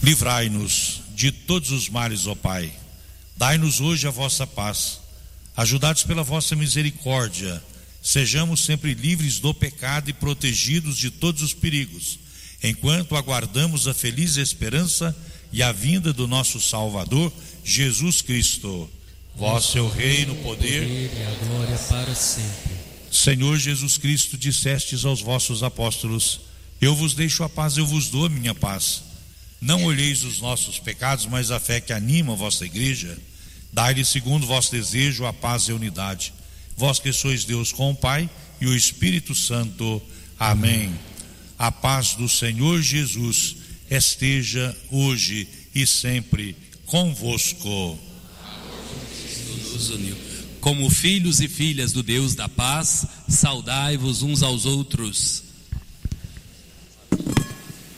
Livrai-nos de todos os males, ó Pai. Dai-nos hoje a vossa paz. Ajudados pela vossa misericórdia, sejamos sempre livres do pecado e protegidos de todos os perigos, enquanto aguardamos a feliz esperança e a vinda do nosso Salvador, Jesus Cristo. Vosso é o reino, o poder e a glória para sempre. Senhor Jesus Cristo, dissestes aos vossos apóstolos: eu vos deixo a paz, eu vos dou a minha paz. Não olheis os nossos pecados, mas a fé que anima a vossa igreja. Dai-lhe segundo o vosso desejo a paz e a unidade. Vós que sois Deus com o Pai e o Espírito Santo. Amém. A paz do Senhor Jesus esteja hoje e sempre convosco. Nos uniu. Como filhos e filhas do Deus da paz, saudai-vos uns aos outros.